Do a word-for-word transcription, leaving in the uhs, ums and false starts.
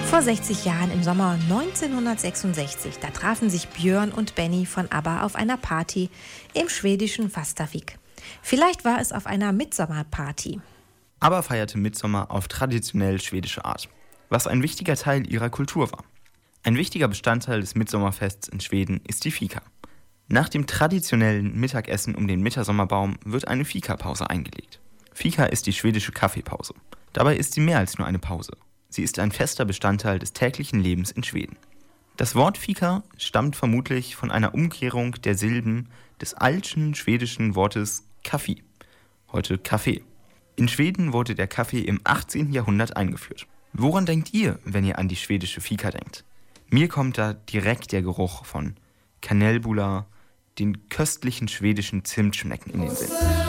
Vor sechzig Jahren im Sommer neunzehnhundertsechsundsechzig, da trafen sich Björn und Benny von ABBA auf einer Party im schwedischen Fastavik. Vielleicht war es auf einer Mitsommerparty. ABBA feierte Mitsommer auf traditionell schwedische Art, was ein wichtiger Teil ihrer Kultur war. Ein wichtiger Bestandteil des Mitsommerfests in Schweden ist die Fika. Nach dem traditionellen Mittagessen um den Mitsommerbaum wird eine Fika-Pause eingelegt. Fika ist die schwedische Kaffeepause. Dabei ist sie mehr als nur eine Pause. Sie ist ein fester Bestandteil des täglichen Lebens in Schweden. Das Wort Fika stammt vermutlich von einer Umkehrung der Silben des alten schwedischen Wortes Kaffi, heute Kaffee. In Schweden wurde der Kaffee im achtzehnten Jahrhundert eingeführt. Woran denkt ihr, wenn ihr an die schwedische Fika denkt? Mir kommt da direkt der Geruch von Kanelbulla, den köstlichen schwedischen Zimtschnecken in den Sinn.